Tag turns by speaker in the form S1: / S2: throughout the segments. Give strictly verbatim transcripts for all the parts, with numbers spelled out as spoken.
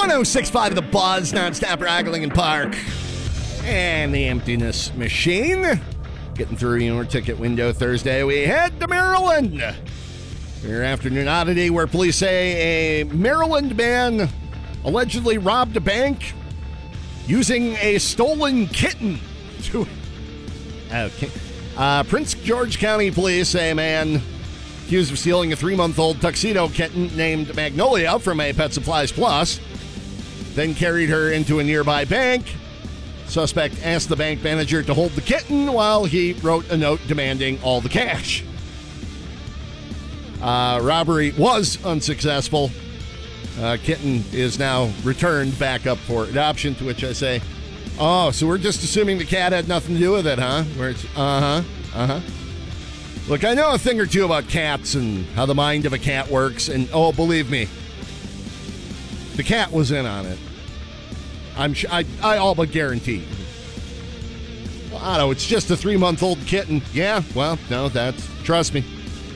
S1: one oh six point five The Buzz, nonstop Raggling and Park. And the Emptiness Machine. Getting through your ticket window Thursday, we head to Maryland. Your afternoon oddity where police say a Maryland man allegedly robbed a bank using a stolen kitten to... Okay. Uh, Prince George County police say a man accused of stealing a three-month-old tuxedo kitten named Magnolia from a Pet Supplies Plus, then carried her into a nearby bank. Suspect asked the bank manager to hold the kitten while he wrote a note demanding all the cash. Uh, robbery was unsuccessful. Uh, kitten is now returned back up for adoption, to which I say, oh, so we're just assuming the cat had nothing to do with it, huh? Where it's, uh-huh, uh-huh. Look, I know a thing or two about cats and how the mind of a cat works, and oh, believe me, the cat was in on it. I'm sh- I, I all but guarantee. Well, I know, it's just a three-month-old kitten. Yeah, well, no, that's, trust me.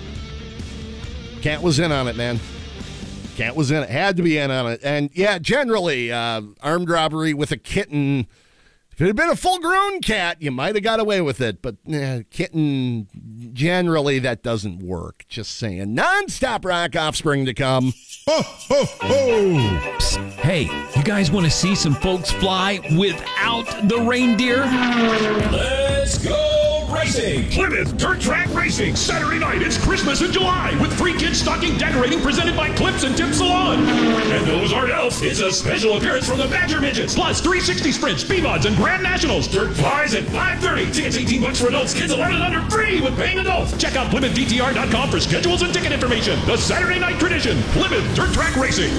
S1: Cat was in on it, man. Cat was in it. Had to be in on it. And, yeah, generally, uh, armed robbery with a kitten. If it had been a full-grown cat, you might have got away with it. But eh, kitten, generally, that doesn't work. Just saying. Non-stop rock offspring to come.
S2: Ho, ho, ho!
S3: Psst. Hey, you guys want to see some folks fly without the reindeer?
S4: Let's go racing! Plymouth Dirt Track Racing, Saturday night. It's Christmas in July with free kids stocking decorating presented by Clips and Tip Salon. And those aren't elves. It's a special appearance from the Badger Midgets, plus three sixty sprints, B-Mods, and Grand Nationals. Dirt flies at five thirty. Tickets eighteen bucks for adults, kids eleven and under free with paying adults. Check out Plymouth D T R dot com for schedules and ticket information. The Saturday night tradition, Plymouth Dirt Track Racing.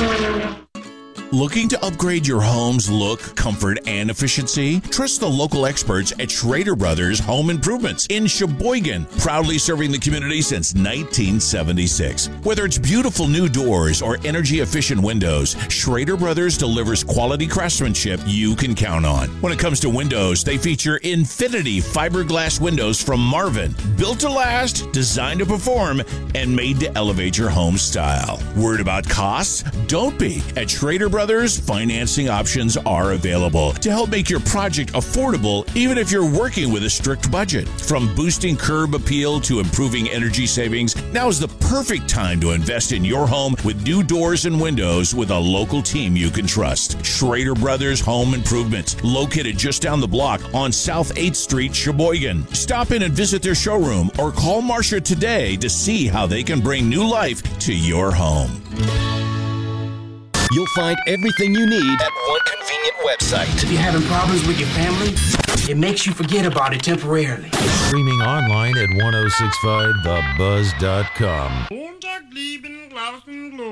S2: Looking to upgrade your home's look, comfort, and efficiency? Trust the local experts at Schrader Brothers Home Improvements in Sheboygan, proudly serving the community since nineteen seventy-six. Whether it's beautiful new doors or energy-efficient windows, Schrader Brothers delivers quality craftsmanship you can count on. When it comes to windows, they feature Infinity fiberglass windows from Marvin, built to last, designed to perform, and made to elevate your home style. Worried about costs? Don't be. At Schrader Brothers, financing options are available to help make your project affordable, even if you're working with a strict budget. From boosting curb appeal to improving energy savings, now is the perfect time to invest in your home with new doors and windows with a local team you can trust. Schrader Brothers Home Improvements, located just down the block on South eighth Street, Sheboygan. Stop in and visit their showroom or call Marcia today to see how they can bring new life to your home.
S5: You'll find everything you need at one convenient website.
S6: If you're having problems with your family, it makes you forget about it temporarily.
S7: Streaming online at ten sixty-five the buzz dot com.